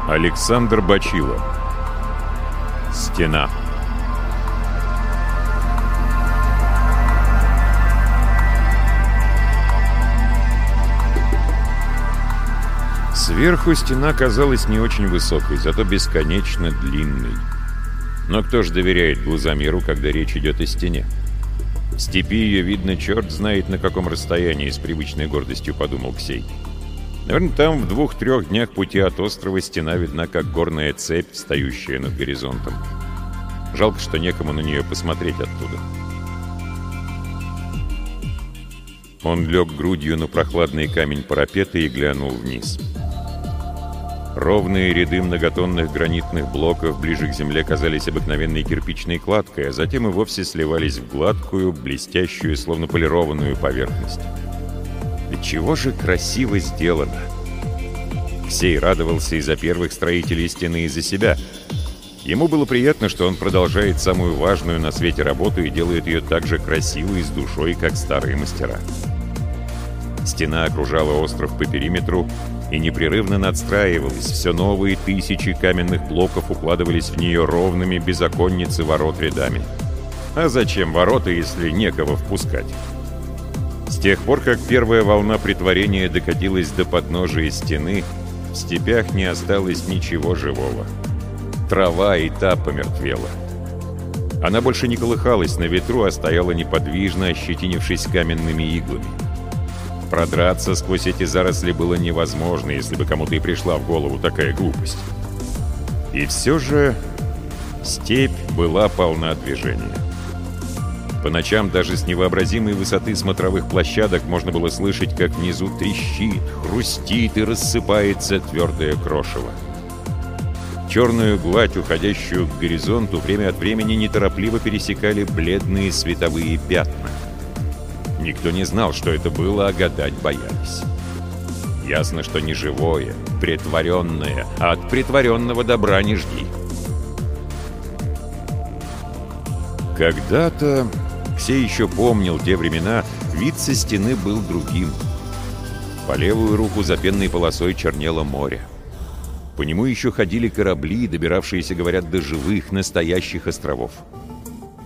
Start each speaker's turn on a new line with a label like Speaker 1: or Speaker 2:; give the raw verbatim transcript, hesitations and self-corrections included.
Speaker 1: Александр Бачило. Стена. Сверху стена казалась не очень высокой, зато бесконечно длинной. Но кто ж доверяет глазомеру, когда речь идет о стене? В степи ее видно черт знает на каком расстоянии, с привычной гордостью подумал Ксей. Наверное, там в двух-трех днях пути от острова стена видна, как горная цепь, стоящая над горизонтом. Жалко, что некому на нее посмотреть оттуда. Он лег грудью на прохладный камень парапета и глянул вниз. Ровные ряды многотонных гранитных блоков ближе к земле казались обыкновенной кирпичной кладкой, а затем и вовсе сливались в гладкую, блестящую, словно полированную поверхность. Для чего же красиво сделано? Ксей радовался и за первых строителей стены, и за себя. Ему было приятно, что он продолжает самую важную на свете работу и делает ее так же красиво и с душой, как старые мастера. Стена окружала остров по периметру и непрерывно надстраивалась. Все новые тысячи каменных блоков укладывались в нее ровными, без оконниц и ворот рядами. А зачем ворота, если некого впускать? С тех пор, как первая волна претворения докатилась до подножия стены, в степях не осталось ничего живого. Трава и та помертвела. Она больше не колыхалась на ветру, а стояла неподвижно, ощетинившись каменными иглами. Продраться сквозь эти заросли было невозможно, если бы кому-то и пришла в голову такая глупость. И все же степь была полна движения. По ночам даже с невообразимой высоты смотровых площадок можно было слышать, как внизу трещит, хрустит и рассыпается твердое крошево. Черную гладь, уходящую к горизонту, время от времени неторопливо пересекали бледные световые пятна. Никто не знал, что это было, а гадать боялись. Ясно, что не живое, притворенное, а от притворенного добра не жди. Когда-то, Ксей еще помнил те времена, вид со стены был другим. По левую руку за пенной полосой чернело море. По нему еще ходили корабли, добиравшиеся, говорят, до живых, настоящих островов.